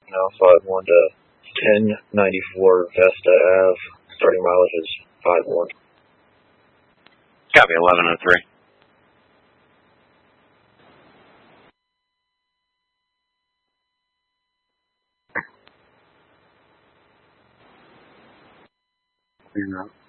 Now 51 to 1094 Vesta Ave. Starting mileage is 51. Copy, 1103. Clear out.